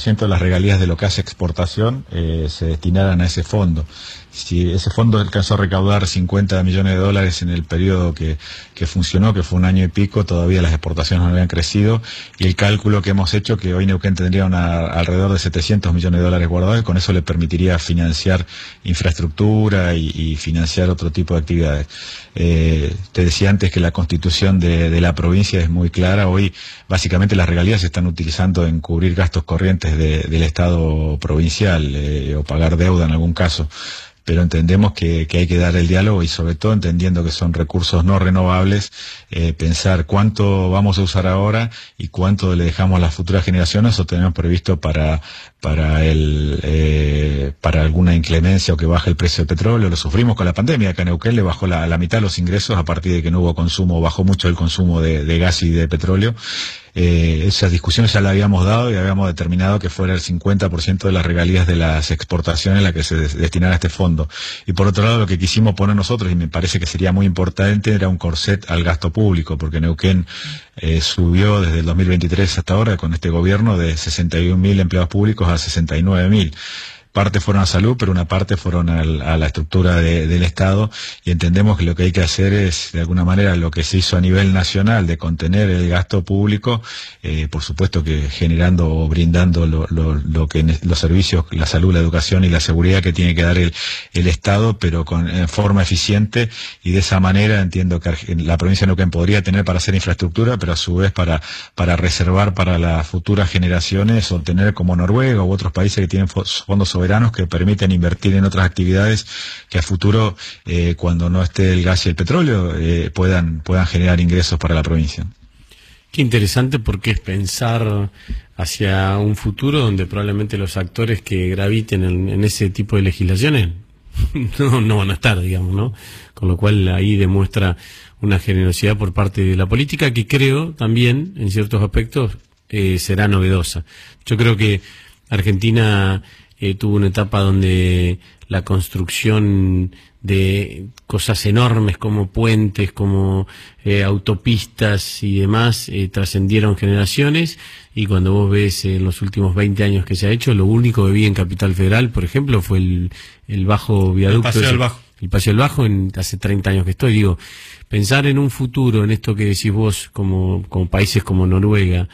50% de las regalías de lo que hace exportación se destinaran a ese fondo. Si ese fondo alcanzó a recaudar 50 millones de dólares en el periodo que funcionó, que fue un año y pico, todavía las exportaciones no habían crecido, y el cálculo que hemos hecho, que hoy Neuquén tendría alrededor de 700 millones de dólares guardados, y con eso le permitiría financiar infraestructura y financiar otro tipo de actividades. Te decía antes que la constitución de la provincia es muy clara. Hoy básicamente las regalías se están utilizando en cubrir gastos corrientes del Estado provincial, o pagar deuda en algún caso. Pero entendemos que hay que dar el diálogo, y sobre todo entendiendo que son recursos no renovables, pensar cuánto vamos a usar ahora y cuánto le dejamos a las futuras generaciones, o tenemos previsto para alguna inclemencia o que baje el precio del petróleo. Lo sufrimos con la pandemia. Acá en Neuquén le bajó la mitad los ingresos a partir de que no hubo consumo, bajó mucho el consumo de gas y de petróleo. Esas discusiones ya las habíamos dado y habíamos determinado que fuera el 50% de las regalías de las exportaciones la que se destinara a este fondo. Y por otro lado, lo que quisimos poner nosotros, y me parece que sería muy importante, era un corset al gasto público, porque Neuquén subió desde el 2023 hasta ahora, con este gobierno, de 61.000 empleados públicos a 69.000. Parte fueron a salud, pero una parte fueron a la estructura del Estado, y entendemos que lo que hay que hacer es, de alguna manera, lo que se hizo a nivel nacional de contener el gasto público, por supuesto que generando o brindando lo que los servicios, la salud, la educación y la seguridad que tiene que dar el Estado, pero en forma eficiente, y de esa manera entiendo que la provincia de Neuquén podría tener para hacer infraestructura, pero a su vez para reservar para las futuras generaciones, o tener como Noruega u otros países que tienen fondos soberanos que permiten invertir en otras actividades que a futuro, cuando no esté el gas y el petróleo, puedan generar ingresos para la provincia. Qué interesante, porque es pensar hacia un futuro donde probablemente los actores que graviten en ese tipo de legislaciones no van a estar, digamos, ¿no? Con lo cual ahí demuestra una generosidad por parte de la política, que creo también, en ciertos aspectos, será novedosa. Yo creo que Argentina tuvo una etapa donde la construcción de cosas enormes como puentes, como autopistas y demás, trascendieron generaciones, y cuando vos ves en los últimos 20 años que se ha hecho, lo único que vi en Capital Federal, por ejemplo, fue el bajo viaducto. El Paseo del Bajo. El Paseo del Bajo, hace 30 años que estoy. Digo, pensar en un futuro, en esto que decís vos, como países como Noruega,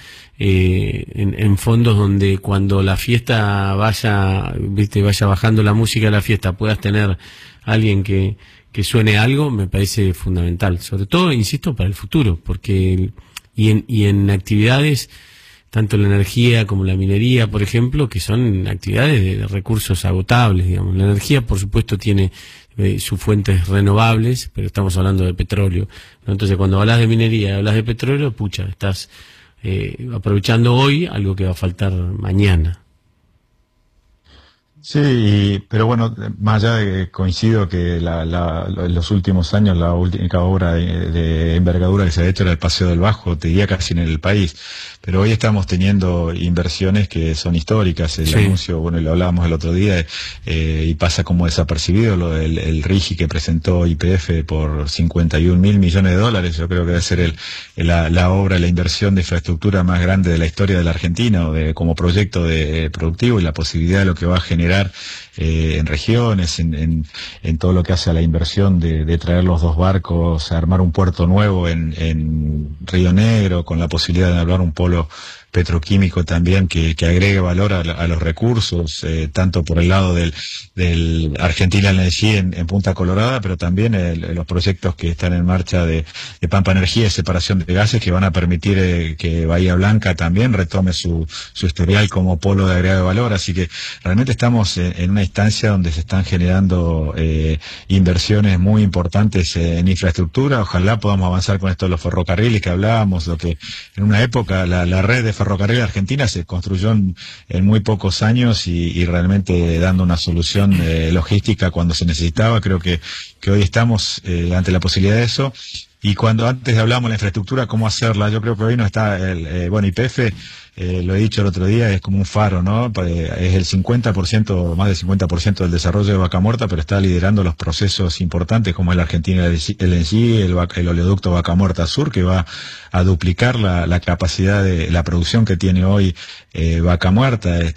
en fondos donde cuando la fiesta vaya bajando la música de la fiesta, puedas tener alguien que suene algo, me parece fundamental. Sobre todo, insisto, para el futuro, porque y en actividades, tanto la energía como la minería, por ejemplo, que son actividades de recursos agotables, digamos. La energía, por supuesto, tiene sus fuentes renovables, pero estamos hablando de petróleo, ¿no? Entonces, cuando hablas de minería, hablas de petróleo, estás aprovechando hoy algo que va a faltar mañana. Sí, pero bueno, más allá de que coincido que en los últimos años la única obra de envergadura que se ha hecho era el Paseo del Bajo, te diría casi en el país, pero hoy estamos teniendo inversiones que son históricas. El anuncio, bueno, lo hablábamos el otro día, y pasa como desapercibido el RIGI que presentó YPF por 51.000 millones de dólares. Yo creo que debe ser la obra, la inversión de infraestructura más grande de la historia de la Argentina, como proyecto productivo, y la posibilidad de lo que va a generar en regiones, en todo lo que hace a la inversión de traer los 2 barcos, a armar un puerto nuevo en Río Negro, con la posibilidad de hablar un polo petroquímico también que agregue valor a los recursos, tanto por el lado del Argentina Energy en Punta Colorada, pero también los proyectos que están en marcha de Pampa Energía y separación de gases, que van a permitir que Bahía Blanca también retome su historial como polo de agregado de valor. Así que realmente estamos en una instancia donde se están generando inversiones muy importantes en infraestructura. Ojalá podamos avanzar con esto de los ferrocarriles que hablábamos, lo que en una época la red de ferrocarril argentina se construyó en muy pocos años, y realmente dando una solución logística cuando se necesitaba. Creo que hoy estamos ante la posibilidad de eso. Y cuando antes hablábamos de la infraestructura, cómo hacerla, yo creo que hoy no está YPF, lo he dicho el otro día, es como un faro, ¿no? Es el 50%, más del 50% del desarrollo de Vaca Muerta, pero está liderando los procesos importantes como el Argentina LNG, el oleoducto Vaca Muerta Sur, que va a duplicar la capacidad de la producción que tiene hoy Vaca Muerta.